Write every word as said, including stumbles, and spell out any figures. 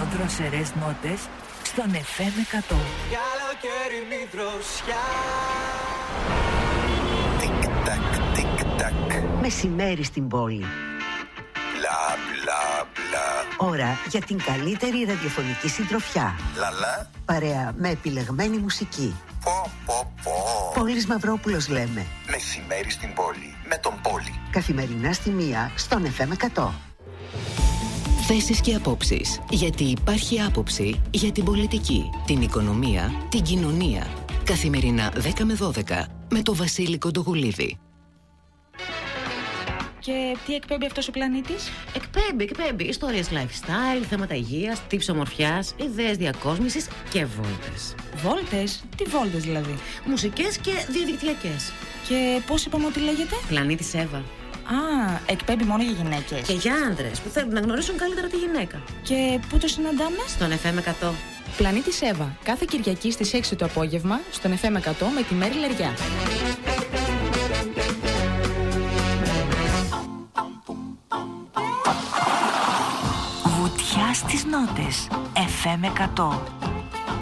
δροσερές νότες στον εφ εμ εκατό. Καλοκαίρινη δροσιά. Τικ-τακ, τικ-τακ. Μεσημέρι στην πόλη. Μπλα, μπλα, μπλα. Ώρα για την καλύτερη ραδιοφωνική συντροφιά. Λαλά. Παρέα με επιλεγμένη μουσική. Πω, πω, πω. Πόλης Μαυρόπουλος λέμε. Μεσημέρι στην πόλη. Με τον Πόλη. Καθημερινά στη μία στον εφ εμ εκατό. Θέσεις και απόψεις. Γιατί υπάρχει άποψη για την πολιτική, την οικονομία, την κοινωνία. Καθημερινά δέκα με δώδεκα με το Βασίλη Κοντογουλίδη. Και τι εκπέμπει αυτός ο πλανήτης? Εκπέμπει, εκπέμπει ιστορίες lifestyle, θέματα υγείας, tips ομορφιάς, ιδέες διακόσμησης και βόλτες. Βόλτες? Τι βόλτες δηλαδή? Μουσικές και διαδικτυακές. Και πώς είπαμε ότι λέγεται? Πλανήτης Εύα. Α, εκπέμπει μόνο για γυναίκες. Και για άντρες που θέλουν να γνωρίσουν καλύτερα τη γυναίκα. Και πού το συναντάμε? Στον εφ εμ εκατό. Πλανήτης Εύα, κάθε Κυριακή στις έξι το απόγευμα, στον εφ εμ εκατό με τη Μέρη Λεριά. Βουτιά στις νότες. εφ εμ εκατό.